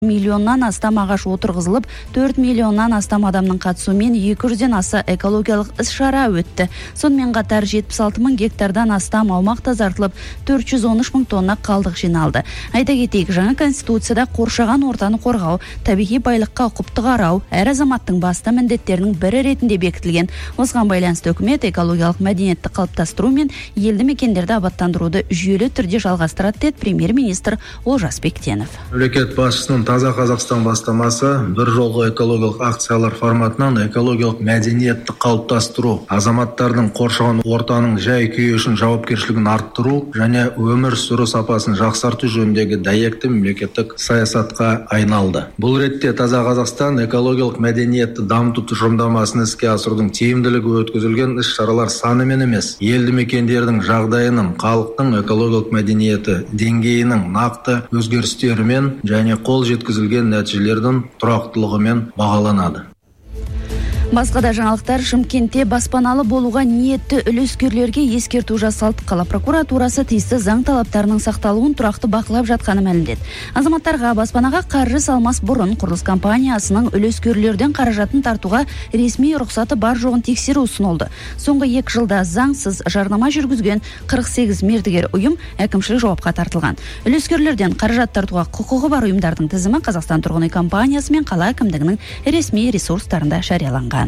миллионнан астам ағаш отырғызылып, 4 миллионнан астам адамның қатысуымен 200-ден аса экологиялық іс-шара өтті. Сонымен қатар 76 мың гектардан астам аумақ тазартылып, 413 мың тонна қалдық жиналды. Айта кетейік, жаңа конституцияда қоршаған ортаны қорғау, табиғи байлыққа ұқыпты қарау әр азаматтың басты міндеттерінің бірі ретінде бекітілген. Осыған байланысты үкімет экологиялық мәдениетті қалыптастыру мен елді мекендерді абаттандыруды жүйелі түрде жалғастырады деді премьер-министр Олжас Бектенов. Мемлекет басшысының Таза Қазақстан бастамасы бір жолғы экологиялық акциялар форматынан экологиялық мәдениетті қалыптастыру, азаматтардың қоршаған ортаның жай-күйі үшін жауапкершілігін арттыру және өмір сүру сапасын жақсарту жөніндегі дәйекті мемлекеттік саясатқа айналды. Бұл ретте Таза Қазақстан экологиялық мәдениетті дамыту тұжырымдамасын іске асырудың тиімділігі өткізілген іс-шаралар санымен емес, елді мекендердің жағдайының, халықтың экологиялық мәдениеті деңгейінің нақты өзгерістерімен және қол жеткізілген нәтижелердің тұрақтылығымен бағаланады. Басқа да жаңалықтар. Шымкентте баспаналы болуға ниетті үлескерлерге ескерту жасалды. Қала прокуратурасы тиісті заң талаптарының сақталуын тұрақты бақылап жатқаны мәлімдеді. Азаматтарға баспанаға қаржы салмас бұрын құрылыс компаниясының үлескерлерден қаражатын тартуға ресми рұқсаты бар жоғын тексеру ұсынылды. Соңғы 2 жылда заңсыз жарнама жүргізген 48 мердігер ұйым әкімшілік жауапқа тартылған. Үлескерлерден қаражат тартуға құқығы бар ұйымдардың тізімі Қазақстан тұрғын үй компаниясы мен қала әкімдігінің ресми ресурстарында жарияланған.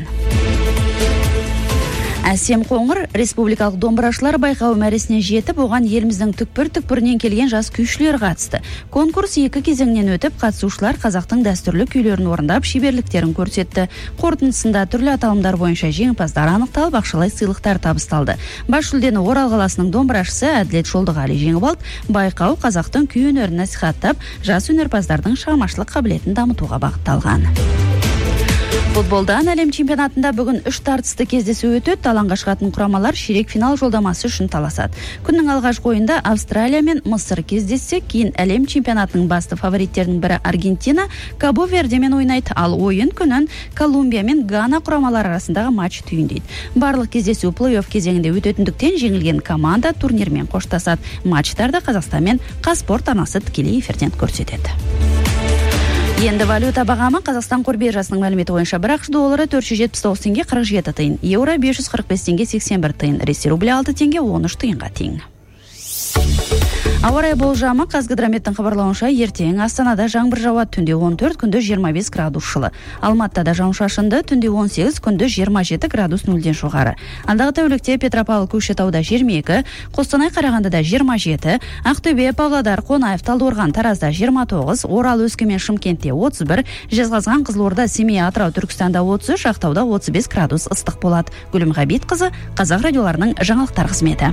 Әсем Қоңыр республикалық домбырашылар байқауы мәресіне жетіп, оған еліміздің түкпір-түкпірінен келген жас күйшілер қатысты. Конкурс 2 кезеңнен өтіп, қатысушылар қазақтың дәстүрлі күйлерін орындап, шеберліктерін көрсетті. Қорытындысында түрлі аталымдар бойынша жеңімпаздар анықталып, ақшалай сыйлықтар табысталды. Бас жүлдені Орал қаласының домбырашысы Әділет Жолдығали жеңіп алды. Байқау қазақтың күй өнерін насихаттап, жас өнерпаздардың шығармашылық қабілетін дамытуға бағытталған. Футболдан әлем чемпионатында бүгін 3 тартысты кездесу өтеді. Алаңға шығатын құрамалар ширек финал жолдамасы үшін таласады. Күннің алғашқы ойында Австралия мен Мысыр кездессе, кейін әлем чемпионатының басты фавориттерінің бірі Аргентина Кабо Вердемен ойнайды. Ал ойын күнін Колумбия мен Гана құрамалары арасындағы матч түйіндейді. Барлық кездесу плей-офф кезеңінде өтетіндіктен жеңілген команда турнирмен қоштасады. Матчтарда Қазақстан мен Қазспорт арнасы тікелей эфирден көрсетеді. Енді валюта бағамы. Қазақстан қор биржасының мәліметі бойынша бір ақш доллары 479 теңге 47 тиын, еуро 545 теңге 81 тиын, ресей рублі 6 теңге 13 тиынға тең. Ауа райы болжамы. Қазгидрометтің хабарлауынша ертең Астанада жаңбыр жауады, түнде 14, күндіз 25 градус жылы. Алматыда жауын-шашынды, түнде 18, күндіз 27 градус 0-ден жоғары. Алдағы тәулікте Петропавл, Көкшетауда 22, Қостанай, Қарағандыда 27, Ақтөбе, Павлодар, Қонаев, Талдықорған, Таразда 29, Орал, Өскемен, Шымкентте 31, Жезқазған, Қызылорда, Семей, Атырау, Түркістанда 33, Ақтауда 35 градус ыстық болады. Гүлім Ғабитқызы, Қазақ радиоларының жаңалықтар қызметі.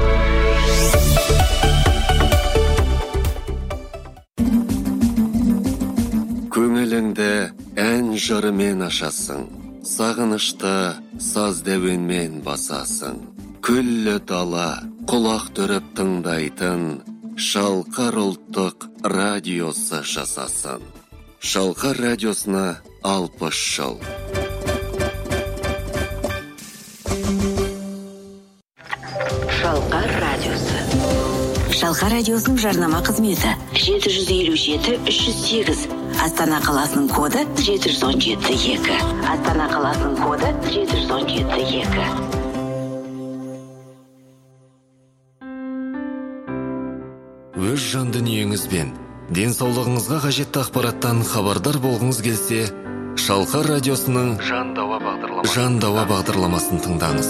Көңіліңді ән жырымен ашасың, сағынышты саз дәуенмен басасың. Күллі дала құлақ түріп тыңдайтын Шалқар ұлттық радиосы жасасын. Шалқар радиосына 60 жыл. Шалқар радиосы. Шалқар радиосының жарнама қызметі 757-308. Астана қаласының коды 717-2. Астана қаласының коды 717-2. Өз жан дүниеңізбен, денсаулығыңызға қажетті ақпараттан хабардар болғыңыз келсе, Шалқар радиосының Жан дауа бағдарламасын тыңдаңыз.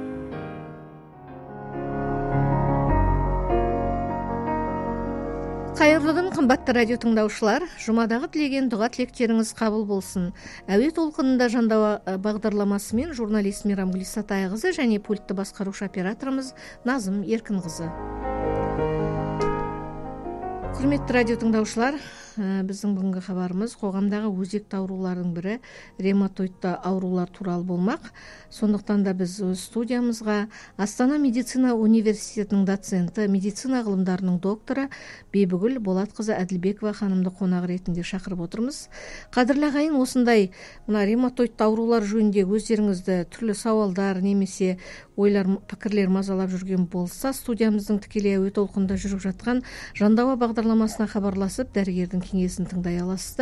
Қайырлы күн, қымбатты радио тыңдаушылар. Жұмадағы тілеген дұға тілектеріңіз қабыл болсын. Әуе толқынында Жандауа бағдарламасымен журналист Мейрамгүл Исатайқызы және пультті басқарушы операторымыз Назым Еркінқызы. Құрметті радио тыңдаушылар, біздің бүгінгі хабарымыз қоғамдағы өзекті аурулардың бірі ревматоидты аурулар туралы болмақ. Сондықтан да біз өз студиямызға Астана медицина университетінің доценті, медицина ғылымдарының докторы Бибігүл Болатқызы Әділбекова ханымды қонақ ретінде шақырып отырмыз. Қадірлі ағайын, осындай ревматоидты аурулар жөнінде өздеріңізді түрлі сауалдар немесе ойлар, пікірлер мазалап жүрген болса, студиямыздың тікелей әуе толқынында жүріп жатқан Жандауа бағдарламасына хабарласып, дәрігердің кеңесін тыңдай аласыздар.